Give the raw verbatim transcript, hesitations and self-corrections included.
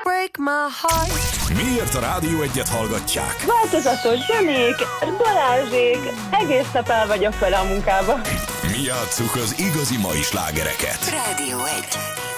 break my heart. Miért a Rádió Egyet hallgatják? Változatos zenék, Balázsék, egész nap el vagyok vele a munkába. Mi játsszuk az igazi mai slágereket. Rádió egy.